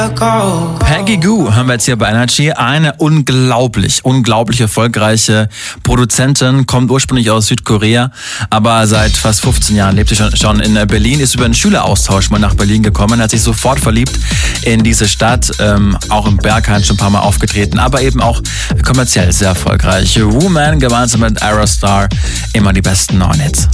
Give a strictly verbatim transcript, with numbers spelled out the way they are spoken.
Peggy Gou haben wir jetzt hier bei Energy. Eine unglaublich, unglaublich erfolgreiche Produzentin, kommt ursprünglich aus Südkorea, aber seit fast fünfzehn Jahren lebt sie schon, schon in Berlin, ist über einen Schüleraustausch mal nach Berlin gekommen, hat sich sofort verliebt in diese Stadt, ähm, auch im Berghain schon ein paar Mal aufgetreten, aber eben auch kommerziell sehr erfolgreich. Woman gemeinsam mit Aerostar, immer die besten neuen Hits.